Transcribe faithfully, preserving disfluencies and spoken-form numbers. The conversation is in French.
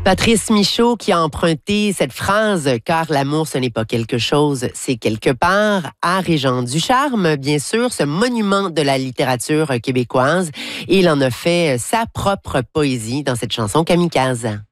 Patrice Michaud qui a emprunté cette phrase « Car l'amour, ce n'est pas quelque chose, c'est quelque part » à Régent Ducharme, bien sûr, ce monument de la littérature québécoise. Et il en a fait sa propre poésie dans cette chanson Kamikaze.